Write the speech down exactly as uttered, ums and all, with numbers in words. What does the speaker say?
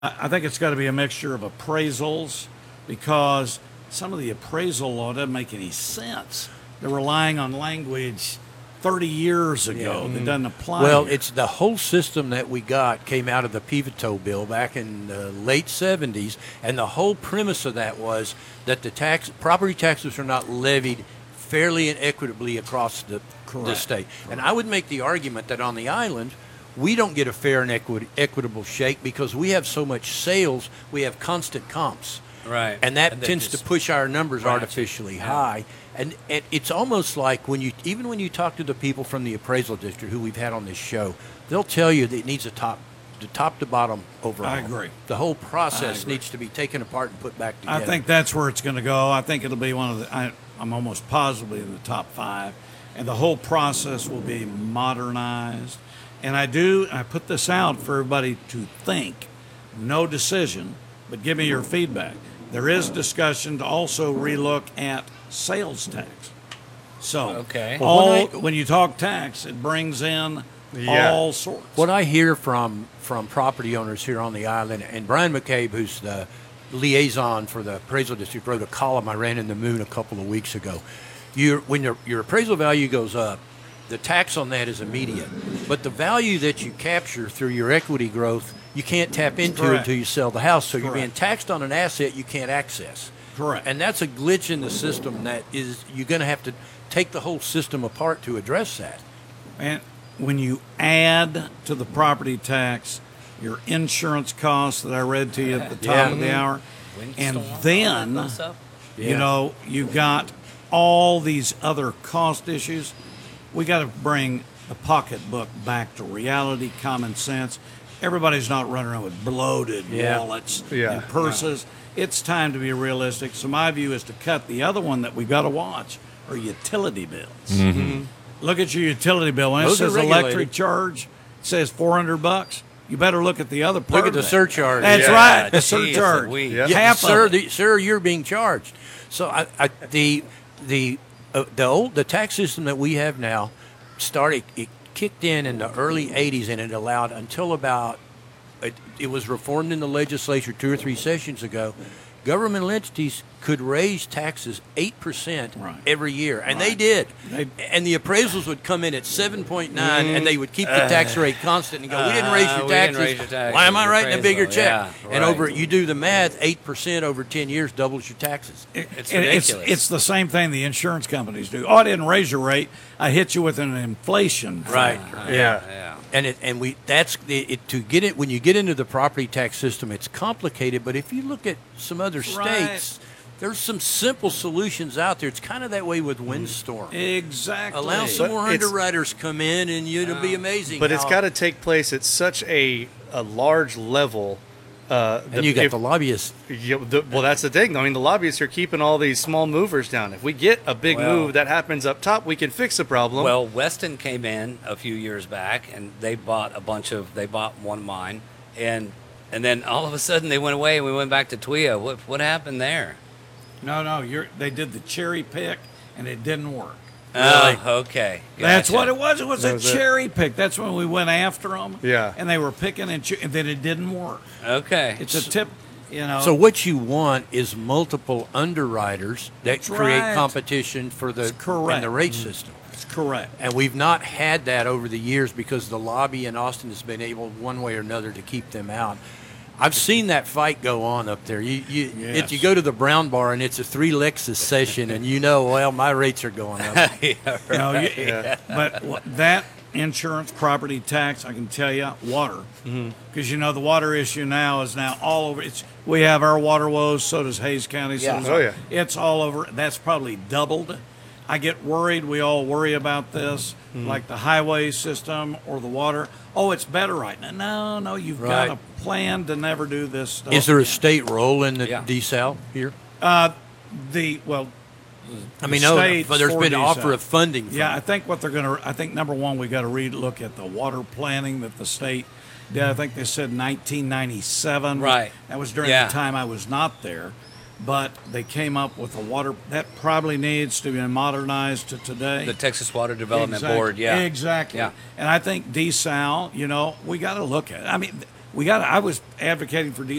I I think it's got to be a mixture of appraisals because some of the appraisal law doesn't make any sense. They're relying on language thirty years ago that doesn't apply. Well, here. it's the whole system that we got came out of the Pivotal bill back in the late seventies, and the whole premise of that was that the tax property taxes are not levied fairly and equitably across the, the Correct. state. And I would make the argument that on the island, we don't get a fair and equi- equitable shake because we have so much sales, we have constant comps. Right. And that And that tends to just push our numbers ratchets. artificially Yeah. high. And it, it's almost like when you, even when you talk to the people from the appraisal district who we've had on this show, they'll tell you that it needs a top, the top to bottom overhaul. I agree. The whole process agree. needs to be taken apart and put back together. I think that's where it's going to go. I think it'll be one of the, I, I'm almost positively in the top five. And the whole process will be modernized. And I do, I put this out for everybody to think. No decision, but give me your feedback. There is discussion to also relook at sales tax. So, Okay. all, Well, when I- when you talk tax, it brings in Yeah. all sorts. What I hear from, from property owners here on the island, and Brian McCabe, who's the liaison for the appraisal district, wrote a column I ran in the Moon a couple of weeks ago. Your, when your, your appraisal value goes up, the tax on that is immediate. But the value that you capture through your equity growth, you can't tap into Correct. until you sell the house. So you're Correct. being taxed on an asset you can't access. Correct. And that's a glitch in the system that is, you're going to have to take the whole system apart to address that. And when you add to the property tax your insurance costs that I read to you at the top Yeah. of the hour, and Windstorm, all then, that stuff? you Yeah. know, you've got all these other cost issues, we got to bring the pocketbook back to reality, common sense. Everybody's not running around with bloated Yeah. wallets Yeah. and purses. It's time to be realistic. So my view is to cut the other one that we got to watch are utility bills. Look at your utility bill. When Those it are says regulated. electric charge, it says four hundred bucks. You better look at the other part. Look at of the that. surcharge. That's Yeah. right, the Geez, surcharge. Louise. Yeah. Yeah, Half of sir, it. the, sir, you're being charged. So I, I, the the uh, the old the tax system that we have now started. It kicked in in the early eighties, and it allowed until about it, it was reformed in the legislature two or three sessions ago. Governmental entities could raise taxes eight percent Right. every year, and they Right. did. They- and the appraisals would come in at seven point nine, and they would keep the tax rate constant and go, "We didn't raise Uh, your we didn't taxes. raise your taxes, Why am I your writing a bigger appraisal." check?" Yeah, And right. over, you do the math, eight percent over ten years doubles your taxes. It's And it's, ridiculous. it's the same thing the insurance companies do. Oh, I didn't raise your rate. I hit you with an inflation. Right. factor. Yeah. yeah. And it, and we that's it, it to get it when you get into the property tax system, it's complicated. But if you look at some other Right. states, there's some simple solutions out there. It's kind of that way with windstorm. Exactly. Allow some But more it's- underwriters come in, and it'll be amazing. But it's how- got to take place at such a, a large level. Uh, and you got if- the lobbyists. Yeah, the, well, that's the thing. I mean, the lobbyists are keeping all these small movers down. If we get a big Well- move that happens up top, we can fix the problem. Well, Weston came in a few years back, and they bought a bunch of. They bought one of mine, and and then all of a sudden they went away, and we went back to T W I A. What what happened there? No, no. You're, they did the cherry pick, and it didn't work. Oh, okay. That's Gotcha. what it was. It was That a was it. cherry pick. That's when we went after them. Yeah. And they were picking and, cho- and then it didn't work. Okay. It's a tip, you know. So what you want is multiple underwriters that That's create right. competition for the That's correct. and the rate system. It's correct. And we've not had that over the years because the lobby in Austin has been able, one way or another, to keep them out. I've seen that fight go on up there. You, you, Yes. if you go to the Brown Bar and it's a three Lexus session, and you know, well, my rates are going up. yeah, You know, right. you- But what- that insurance, property tax, I can tell you, water. Because, you know, the water issue now is now all over. It's We have our water woes, so does Hayes County. So Yeah. does- Oh, yeah. It's all over. That's probably doubled. I get worried. We all worry about this, like the highway system or the water. Oh, it's better right now. No, no, you've got Right. a plan to never do this stuff. Is there a state role in the Yeah. desal here? the, well, I mean, the no, states but there's for been an offer desal. of funding. From Yeah, I think what they're going to, I think number one, we got to read, look at the water planning that the state did. I think they said nineteen ninety-seven. Right. That was during Yeah. the time I was not there. But they came up with a water, that probably needs to be modernized to today. The Texas Water Development Exactly. Board. Yeah. Exactly. Yeah. And I think desal, you know, we got to look at it. I mean, we got. I was advocating for